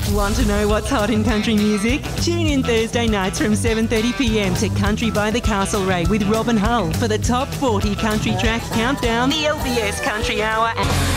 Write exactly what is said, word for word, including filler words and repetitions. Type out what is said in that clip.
Want to know what's hot in country music? Tune in Thursday nights from seven thirty p m to Country by the Castlereagh with Robin Hull for the top forty country track countdown, the L B S Country Hour.